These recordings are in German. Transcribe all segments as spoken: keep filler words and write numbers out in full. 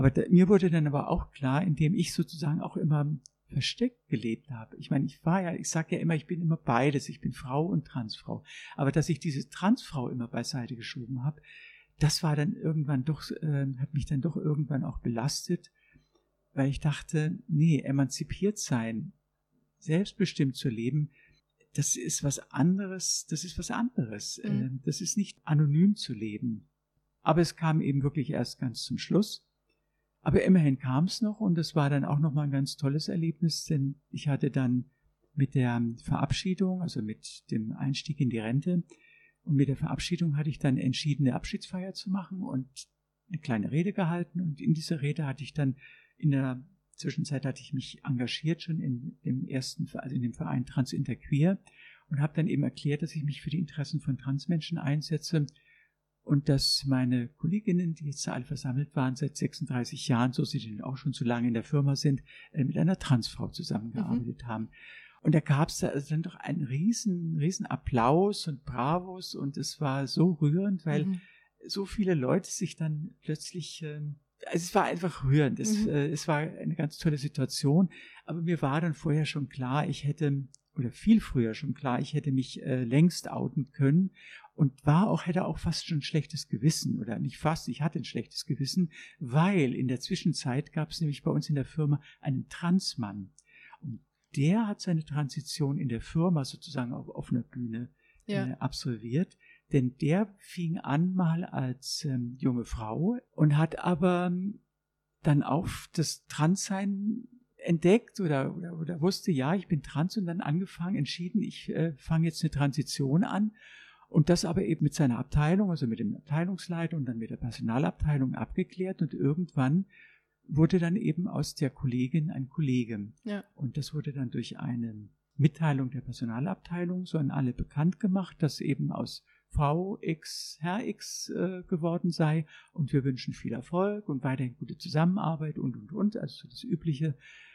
Aber da, mir wurde dann aber auch klar, indem ich sozusagen auch immer versteckt gelebt habe. Ich meine, ich war ja, ich sage ja immer, ich bin immer beides. Ich bin Frau und Transfrau. Aber dass ich diese Transfrau immer beiseite geschoben habe, das war dann irgendwann doch, äh, hat mich dann doch irgendwann auch belastet, weil ich dachte, nee, emanzipiert sein, selbstbestimmt zu leben, das ist was anderes, das ist was anderes. Mhm. Äh, das ist nicht anonym zu leben. Aber es kam eben wirklich erst ganz zum Schluss. Aber immerhin kam es noch und es war dann auch nochmal ein ganz tolles Erlebnis, denn ich hatte dann mit der Verabschiedung, also mit dem Einstieg in die Rente und mit der Verabschiedung hatte ich dann entschieden, eine Abschiedsfeier zu machen und eine kleine Rede gehalten und in dieser Rede hatte ich dann, in der Zwischenzeit hatte ich mich engagiert schon in dem ersten, also in dem Verein Trans Interqueer und habe dann eben erklärt, dass ich mich für die Interessen von Transmenschen einsetze. Und dass meine Kolleginnen, die jetzt alle versammelt waren, seit sechsunddreißig Jahren, so sie denn auch schon so lange in der Firma sind, mit einer Transfrau zusammengearbeitet mhm. haben. Und da gab es da also dann doch einen riesen, riesen Applaus und Bravos und es war so rührend, weil mhm. so viele Leute sich dann plötzlich, also es war einfach rührend, es, mhm. es war eine ganz tolle Situation, aber mir war dann vorher schon klar, ich hätte, oder viel früher schon klar, ich hätte mich äh, längst outen können und war auch, hätte auch fast schon ein schlechtes Gewissen oder nicht fast, ich hatte ein schlechtes Gewissen, weil in der Zwischenzeit gab es nämlich bei uns in der Firma einen Transmann und der hat seine Transition in der Firma sozusagen auf offener Bühne ja. äh, absolviert, denn der fing an mal als ähm, junge Frau und hat aber dann auch das Transsein entdeckt oder, oder, oder wusste, ja, ich bin trans und dann angefangen, entschieden, ich äh, fange jetzt eine Transition an und das aber eben mit seiner Abteilung, also mit dem Abteilungsleiter und dann mit der Personalabteilung abgeklärt und irgendwann wurde dann eben aus der Kollegin ein Kollege. Ja. Und das wurde dann durch eine Mitteilung der Personalabteilung so an alle bekannt gemacht, dass eben aus Frau X Herr X äh, geworden sei und wir wünschen viel Erfolg und weiterhin gute Zusammenarbeit und, und, und, also das Übliche.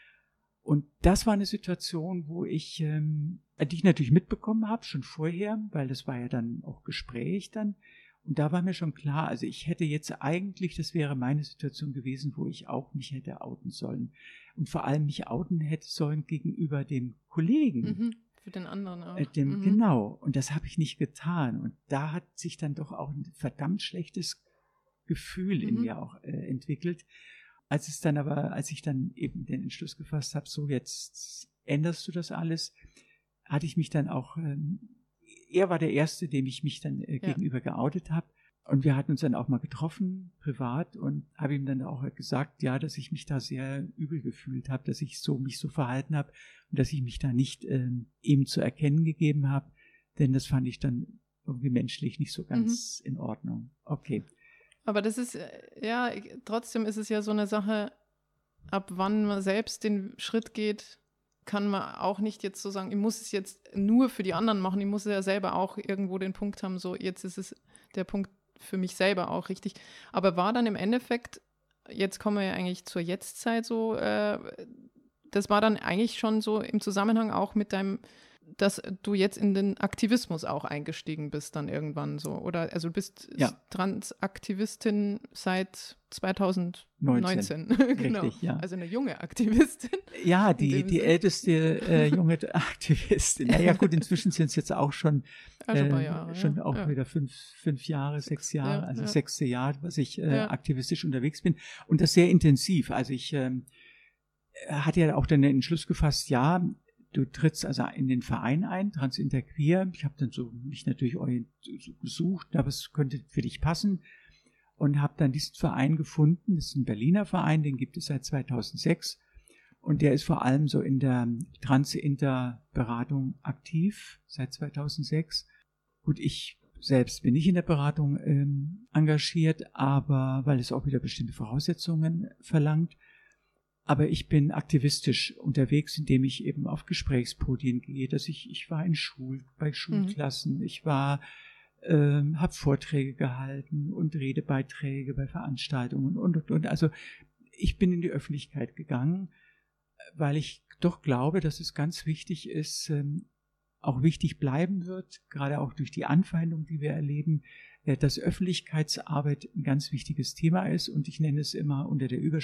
Und das war eine Situation, wo ich, ähm, die ich natürlich mitbekommen habe, schon vorher, weil das war ja dann auch Gespräch dann. Und da war mir schon klar, also ich hätte jetzt eigentlich, das wäre meine Situation gewesen, wo ich auch mich hätte outen sollen. Und vor allem mich outen hätte sollen gegenüber dem Kollegen. Mhm, für den anderen auch. Äh, dem, mhm. Genau, und das habe ich nicht getan. Und da hat sich dann doch auch ein verdammt schlechtes Gefühl mhm. in mir auch äh, entwickelt. Als es dann aber, als ich dann eben den Entschluss gefasst habe, so jetzt änderst du das alles, hatte ich mich dann auch, ähm, er war der Erste, dem ich mich dann äh, ja. gegenüber geoutet habe. Und wir hatten uns dann auch mal getroffen, privat, und habe ihm dann auch gesagt, ja, dass ich mich da sehr übel gefühlt habe, dass ich so mich so verhalten habe und dass ich mich da nicht ähm, ihm zu erkennen gegeben habe, denn das fand ich dann irgendwie menschlich nicht so ganz mhm. in Ordnung. Okay. Aber das ist, ja, trotzdem ist es ja so eine Sache, ab wann man selbst den Schritt geht, kann man auch nicht jetzt so sagen, ich muss es jetzt nur für die anderen machen, ich muss ja selber auch irgendwo den Punkt haben, so jetzt ist es der Punkt für mich selber auch richtig. Aber war dann im Endeffekt, jetzt kommen wir ja eigentlich zur Jetztzeit so, äh, das war dann eigentlich schon so im Zusammenhang auch mit deinem, dass du jetzt in den Aktivismus auch eingestiegen bist dann irgendwann so, oder? Also du bist ja. Transaktivistin seit zweitausendneunzehn. Genau. Richtig, ja. Also eine junge Aktivistin. Ja, die, die älteste äh, junge Aktivistin. Naja gut, inzwischen sind es jetzt auch schon, äh, schon, Jahre, schon ja. auch ja. wieder fünf, fünf Jahre, sechs Jahre, ja, also ja. sechste Jahr, was ich äh, ja. aktivistisch unterwegs bin. Und das sehr intensiv. Also ich ähm, hatte ja auch dann den Entschluss gefasst, ja, du trittst also in den Verein ein, Trans Interqueer. Ich habe dann so mich natürlich so gesucht, aber es könnte für dich passen und habe dann diesen Verein gefunden. Das ist ein Berliner Verein, den gibt es seit zweitausendsechs und der ist vor allem so in der Trans-Inter-Beratung aktiv seit zweitausendsechs. Gut, ich selbst bin nicht in der Beratung ähm, engagiert, aber weil es auch wieder bestimmte Voraussetzungen verlangt. Aber ich bin aktivistisch unterwegs, indem ich eben auf Gesprächspodien gehe, dass ich, ich war in Schul, bei Schulklassen, mhm. ich war, ähm, habe Vorträge gehalten und Redebeiträge bei Veranstaltungen und, und, und. Also ich bin in die Öffentlichkeit gegangen, weil ich doch glaube, dass es ganz wichtig ist, ähm, auch wichtig bleiben wird, gerade auch durch die Anfeindung, die wir erleben, äh, dass Öffentlichkeitsarbeit ein ganz wichtiges Thema ist und ich nenne es immer unter der Überschrift